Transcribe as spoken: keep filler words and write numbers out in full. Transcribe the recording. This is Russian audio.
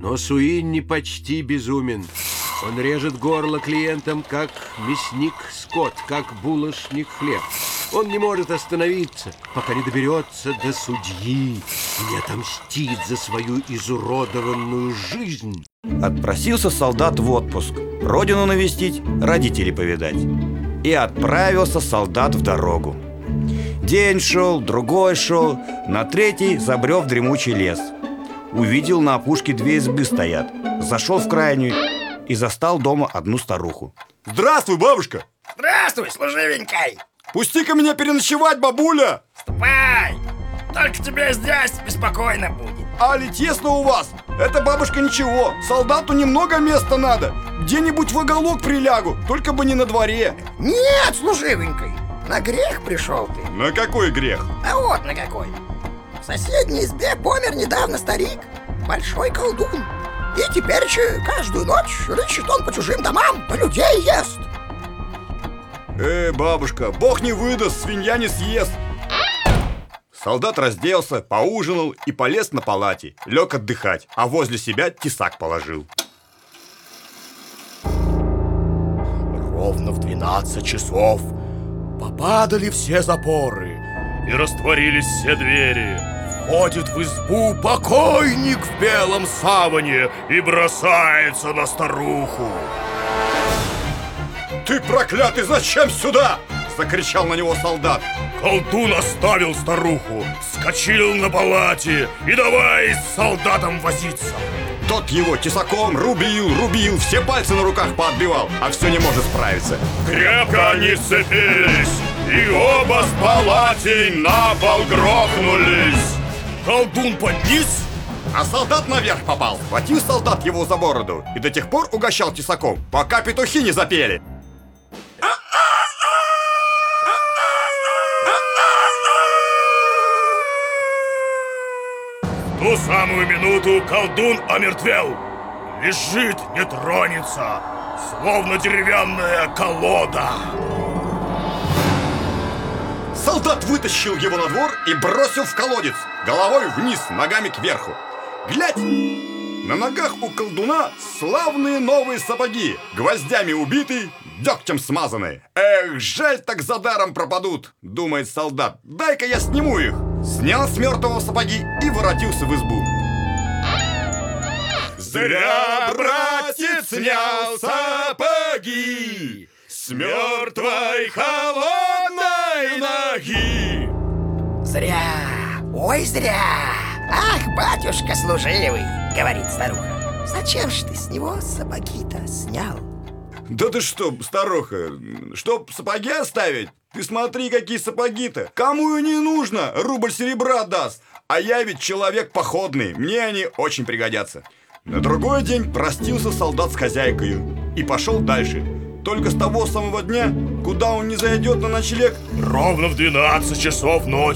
Но Суинни почти безумен. Он режет горло клиентам, как мясник скот, как булочник хлеб. Он не может остановиться, пока не доберется до судьи и не отомстит за свою изуродованную жизнь. Отпросился солдат в отпуск, родину навестить, родителей повидать. И отправился солдат в дорогу. День шел, другой шел, на третий забрел в дремучий лес. Увидел, на опушке две избы стоят. Зашел в крайнюю и застал дома одну старуху. Здравствуй, бабушка! Здравствуй, служивенькой! Пусти-ка меня переночевать, бабуля! Ступай! Только тебе здесь беспокойно будет. Али тесно у вас? Это, бабушка, ничего. Солдату немного места надо. Где-нибудь в уголок прилягу, только бы не на дворе. Нет, служивенькой, на грех пришел ты. На какой грех? А вот на какой. В соседней избе помер недавно старик, большой колдун. И теперь каждую ночь рыщет он по чужим домам, по людей ест. Эй, бабушка, бог не выдаст, свинья не съест. Солдат разделся, поужинал и полез на палате. Лег отдыхать, а возле себя тесак положил. Ровно в двенадцать часов попадали все запоры и растворились все двери. Входит в избу покойник в белом саване и бросается на старуху. Ты, проклятый, зачем сюда? Закричал на него солдат. Колдун оставил старуху, вскочил на палате и давай с солдатом возиться. Тот его тесаком рубил, рубил, все пальцы на руках поотбивал, а все не может справиться. Крепко они сцепились, и оба с палатей на пол грохнулись. Колдун подниз, а солдат наверх попал. Хватил солдат его за бороду и до тех пор угощал тесаком, пока петухи не запели. В ту самую минуту колдун омертвел. Лежит, не тронется, словно деревянная колода. Солдат вытащил его на двор и бросил в колодец, головой вниз, ногами кверху. Глядь! На ногах у колдуна славные новые сапоги, гвоздями убиты, дегтем смазанные. Эх, жаль, так за даром пропадут, думает солдат. Дай-ка я сниму их. Снял с мертвого сапоги и воротился в избу. Зря, братец, снял сапоги с мертвой холодной ноги. Зря, ой, зря. Ах, батюшка служивый, говорит старуха. Зачем ж ты с него сапоги-то снял? Да ты что, старуха, чтоб сапоги оставить? Ты смотри, какие сапоги-то. Кому и не нужно, рубль серебра даст. А я ведь человек походный, мне они очень пригодятся. На другой день простился солдат с хозяйкою и пошел дальше. Только с того самого дня, куда он не зайдет на ночлег, ровно в двенадцать часов ночи